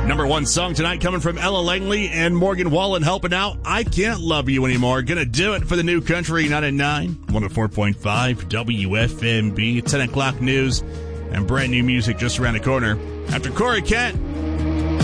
Number one song tonight coming from Ella Langley and Morgan Wallen helping out. I Can't Love You Anymore. Gonna do it for the New Country 9 104.5 WFMB. 10 o'clock news and brand new music just around the corner. After Corey Kent,